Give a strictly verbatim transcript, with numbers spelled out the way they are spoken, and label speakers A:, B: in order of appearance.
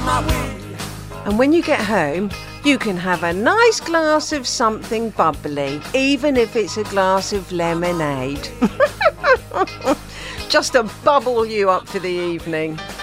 A: my way.
B: And when you get home, you can have a nice glass of something bubbly, even if it's a glass of lemonade. Just to bubble you up for the evening.